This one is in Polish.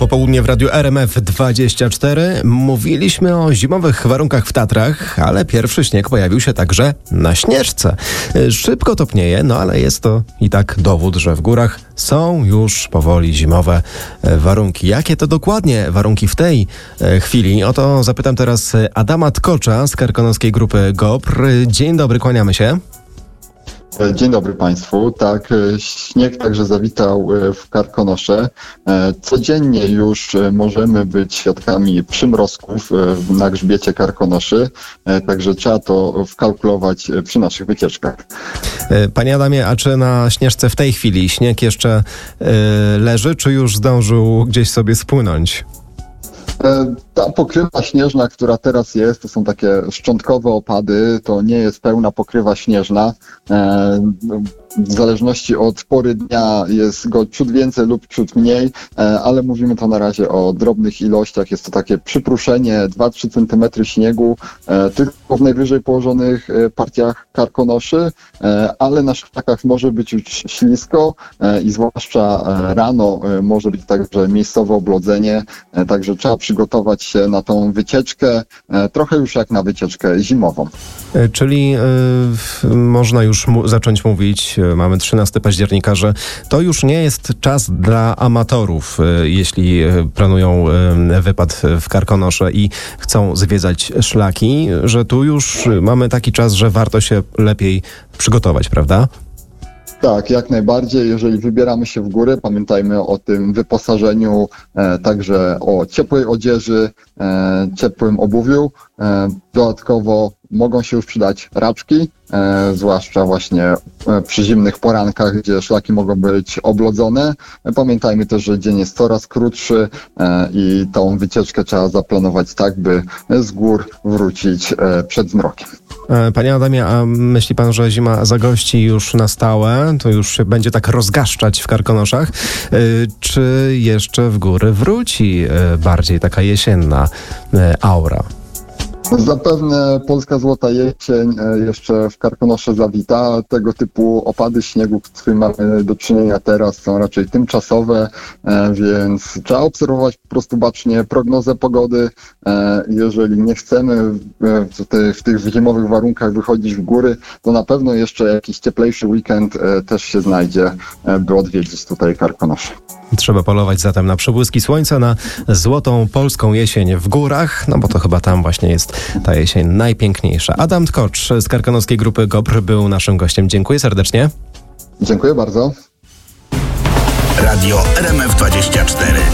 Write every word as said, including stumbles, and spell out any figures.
popołudnie w radiu R M F dwadzieścia cztery. Mówiliśmy o zimowych warunkach w Tatrach, ale pierwszy śnieg pojawił się także na Śnieżce. Szybko topnieje, no ale jest to i tak dowód, że w górach są już powoli zimowe warunki. Jakie to dokładnie warunki w tej chwili? O to zapytam teraz Adama Tkocza z karkonoskiej grupy G O P R. Dzień dobry, kłaniamy się. Dzień dobry Państwu. Tak, śnieg także zawitał w Karkonosze. Codziennie już możemy być świadkami przymrozków na grzbiecie Karkonoszy, także trzeba to wkalkulować przy naszych wycieczkach. Panie Adamie, a czy na Śnieżce w tej chwili śnieg jeszcze leży, czy już zdążył gdzieś sobie spłynąć? Ta pokrywa śnieżna, która teraz jest, to są takie szczątkowe opady, to nie jest pełna pokrywa śnieżna. W zależności od pory dnia jest go ciut więcej lub ciut mniej, ale mówimy to na razie o drobnych ilościach. Jest to takie przypruszenie dwa do trzech centymetrów śniegu tylko w najwyżej położonych partiach Karkonoszy, ale na szlakach może być już ślisko i zwłaszcza rano może być także miejscowe oblodzenie, także trzeba przygotować się na tą wycieczkę, trochę już jak na wycieczkę zimową. Czyli yy, można już mu- zacząć mówić, mamy trzynastego października, że to już nie jest czas dla amatorów, yy, jeśli yy, planują yy, wypad w Karkonosze i chcą zwiedzać szlaki, że tu już mamy taki czas, że warto się lepiej przygotować, prawda? Tak, jak najbardziej. Jeżeli wybieramy się w góry, pamiętajmy o tym wyposażeniu, e, także o ciepłej odzieży, e, ciepłym obuwiu. E, dodatkowo mogą się już przydać raczki, e, zwłaszcza właśnie e, przy zimnych porankach, gdzie szlaki mogą być oblodzone. E, pamiętajmy też, że dzień jest coraz krótszy e, i tą wycieczkę trzeba zaplanować tak, by z gór wrócić e, przed zmrokiem. Panie Adamie, a myśli pan, że zima zagości już na stałe? To już się będzie tak rozgaszczać w Karkonoszach? Czy jeszcze w góry wróci bardziej taka jesienna aura? Zapewne polska złota jesień jeszcze w Karkonosze zawita. Tego typu opady śniegu, z którymi mamy do czynienia teraz, są raczej tymczasowe, więc trzeba obserwować po prostu bacznie prognozę pogody. Jeżeli nie chcemy w tych, w tych zimowych warunkach wychodzić w góry, to na pewno jeszcze jakiś cieplejszy weekend też się znajdzie, by odwiedzić tutaj Karkonosze. Trzeba polować zatem na przebłyski słońca, na złotą polską jesień w górach, no bo to chyba tam właśnie jest ta jesień najpiękniejsza. Adam Tkocz z karkonoskiej grupy G O P R był naszym gościem. Dziękuję serdecznie. Dziękuję bardzo. Radio R M F dwadzieścia cztery.